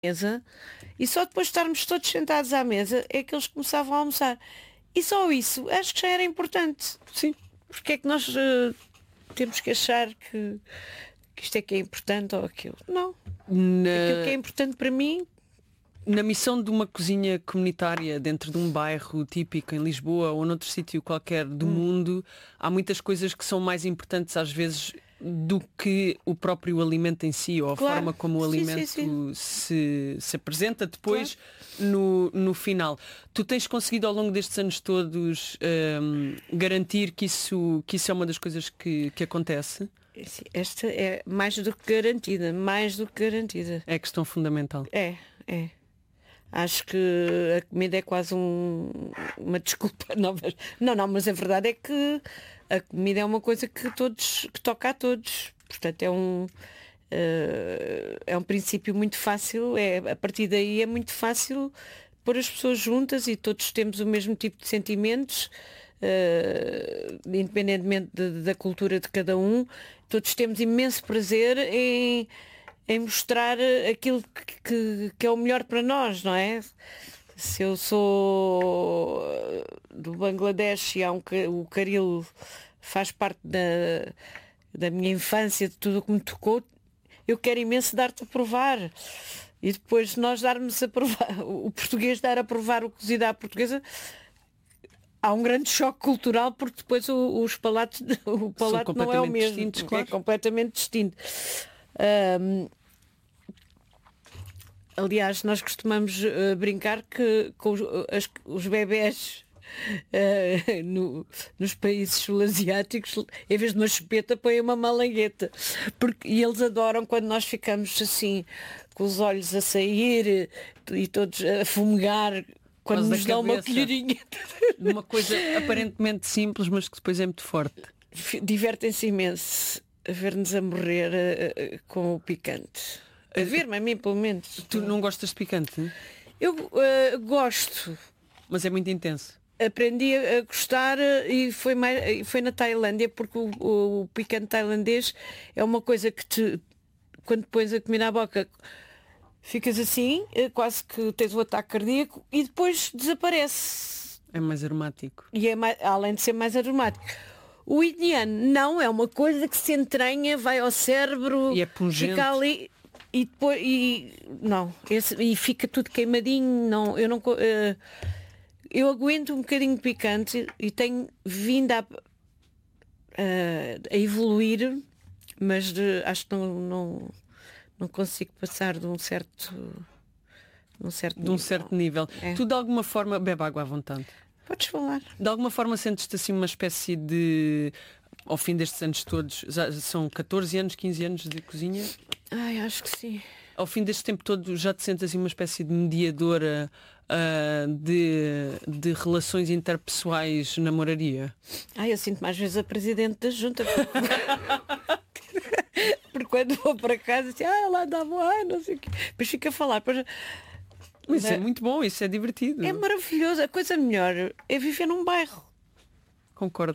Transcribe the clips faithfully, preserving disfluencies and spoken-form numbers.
mesa e só depois de estarmos todos sentados à mesa é que eles começavam a almoçar. E só isso, acho que já era importante. Sim. Porque é que nós uh, temos que achar que, que isto é que é importante ou aquilo? Não. Na... Aquilo que é importante para mim... Na missão de uma cozinha comunitária dentro de um bairro típico em Lisboa ou noutro sítio qualquer do hum. mundo, há muitas coisas que são mais importantes às vezes do que o próprio alimento em si, ou a claro. forma como o sim, alimento sim, sim. Se, se apresenta depois claro. no, no final. Tu tens conseguido ao longo destes anos todos um, garantir que isso, que isso é uma das coisas que, que acontece? Esta é mais do que garantida, mais do que garantida. É questão fundamental. É, é. Acho que a comida é quase um, uma desculpa. Não, mas, não, não, mas a verdade é que a comida é uma coisa que todos, que toca a todos. Portanto, é um, uh, é um princípio muito fácil. É, a partir daí é muito fácil pôr as pessoas juntas e todos temos o mesmo tipo de sentimentos, uh, independentemente de, da cultura de cada um. Todos temos imenso prazer em em mostrar aquilo que, que, que é o melhor para nós, não é? Se eu sou do Bangladesh e há um, o caril faz parte da, da minha infância, de tudo o que me tocou, eu quero imenso dar-te a provar. E depois nós darmos a provar, o português dar a provar o cozido à portuguesa, há um grande choque cultural porque depois o, os palatos, o palato não é o mesmo, distintos, claro. É completamente distinto. Um, aliás, nós costumamos uh, brincar que com os, as, os bebés uh, no, nos países sul-asiáticos, em vez de uma chupeta, põem uma malangueta. Porque, e eles adoram quando nós ficamos assim, com os olhos a sair e todos a fumegar, quando nos dão uma colherinha. Uma coisa aparentemente simples, mas que depois é muito forte. Divertem-se imenso a ver-nos a morrer uh, uh, com o picante. A ver-me, a mim pelo menos. Tu não gostas de picante? Eu uh, gosto. Mas é muito intenso. Aprendi a, a gostar e foi, mais, foi na Tailândia, porque o, o, o picante tailandês é uma coisa que te, quando pões a comida à boca, ficas assim, quase que tens o ataque cardíaco e depois desaparece. É mais aromático. E é mais, além de ser mais aromático. O indiano não, é uma coisa que se entranha, vai ao cérebro e é pungente. Fica ali e depois e não, esse, e fica tudo queimadinho. Não, eu não uh, eu aguento um bocadinho de picante e tenho vindo a, uh, a evoluir, mas de, acho que não, não, não consigo passar de um certo de um certo de um nível. certo nível. É. Tu de alguma forma bebe água à vontade. Podes falar. De alguma forma sentes-te assim uma espécie de, ao fim destes anos todos, já são catorze anos, quinze anos de cozinha? Ai, acho que sim. Ao fim deste tempo todo já te sentes assim uma espécie de mediadora uh, de, de relações interpessoais na moraria? Ai, eu sinto mais vezes a presidente da junta. Porque quando vou para casa, assim, ah, lá dava, ai, não sei o quê. Depois fica a falar. Depois... Isso é muito bom, isso é divertido. É maravilhoso. A coisa melhor é viver num bairro. Concordo.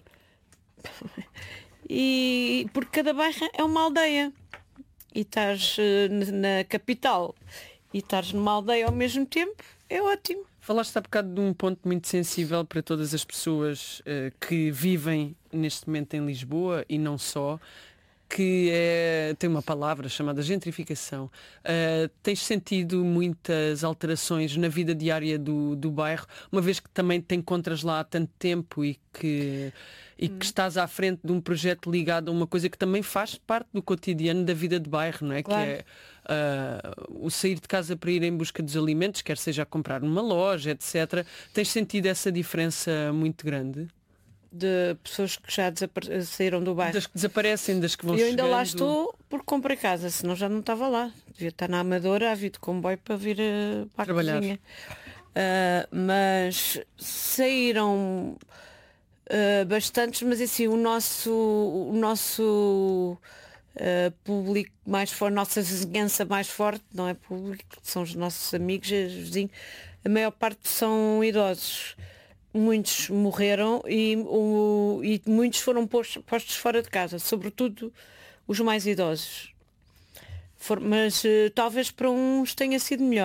E porque cada bairro é uma aldeia. E estás uh, na capital e estás numa aldeia ao mesmo tempo, é ótimo. Falaste há bocado de um ponto muito sensível para todas as pessoas uh, que vivem neste momento em Lisboa e não só, que é, tem uma palavra chamada gentrificação. Uh, tens sentido muitas alterações na vida diária do, do bairro, uma vez que também te encontras lá há tanto tempo e que, e hum. que estás à frente de um projeto ligado a uma coisa que também faz parte do cotidiano da vida de bairro, não é? Claro. Que é uh, o sair de casa para ir em busca dos alimentos, quer seja a comprar numa loja, etcétera. Tens sentido essa diferença muito grande? De pessoas que já saíram do bairro. Das que desaparecem, das que vão Eu ainda chegando. lá estou porque comprei casa, senão já não estava lá. Devia estar na Amadora a vir de comboio para vir uh, para a trabalhar. Cozinha. Uh, mas saíram uh, bastantes, mas assim, o nosso, o nosso uh, público mais forte, nossa vizinhança mais forte, não é público, são os nossos amigos, os vizinhos, a maior parte são idosos. Muitos morreram e, o, e muitos foram postos, postos fora de casa, sobretudo os mais idosos. For- mas eh, talvez para uns tenha sido melhor.